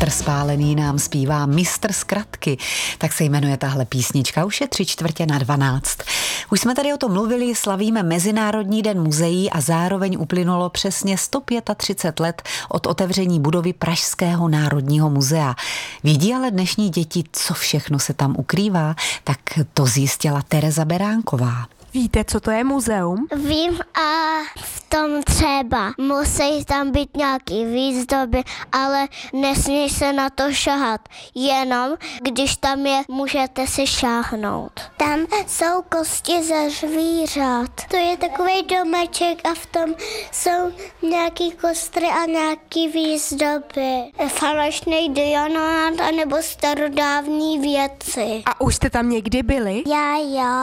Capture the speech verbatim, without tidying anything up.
Petr Spálený nám zpívá Mistr zkratky, tak se jmenuje tahle písnička, už je tři čtvrtě na dvanáct. Už jsme tady o tom mluvili, slavíme Mezinárodní den muzeí a zároveň uplynulo přesně sto třicet pět let od otevření budovy Pražského národního muzea. Vidí ale dnešní děti, co všechno se tam ukrývá, tak to zjistila Tereza Beránková. Víte, co to je muzeum? Vím a v tom třeba musí tam být nějaký výzdoby, ale nesmí se na to šahat. Jenom, když tam je, můžete si šáhnout. Tam jsou kosti ze zvířat. To je takový domeček a v tom jsou nějaký kostry a nějaký výzdoby. Falešný diamant anebo starodávní věci. A už jste tam někdy byli? Já jo,